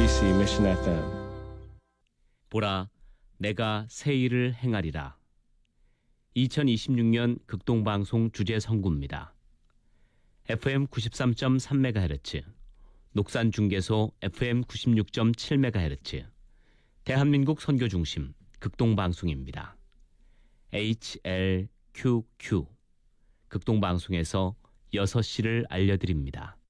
MBC Mission FM. 보라, 내가 새 일을 행하리라. 2026년 극동방송 주제 선구입니다. FM 93.3MHz, 녹산중계소 FM 96.7MHz, 대한민국 선교중심 극동방송입니다. HLQQ, 극동방송에서 6시를 알려드립니다.